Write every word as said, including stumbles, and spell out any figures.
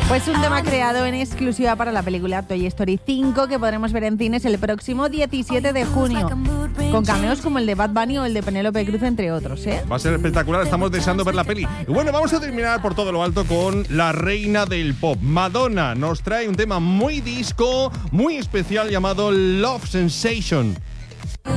Pues un tema creado en exclusiva para la película Toy Story cinco, que podremos ver en cines el próximo diecisiete de junio, con cameos como el de Bad Bunny o el de Penélope Cruz, entre otros, ¿eh? Va a ser espectacular, estamos deseando ver la peli. Y bueno, vamos a terminar por todo lo alto con la reina del pop. Madonna nos trae un tema muy disco, muy especial llamado Love Sensation.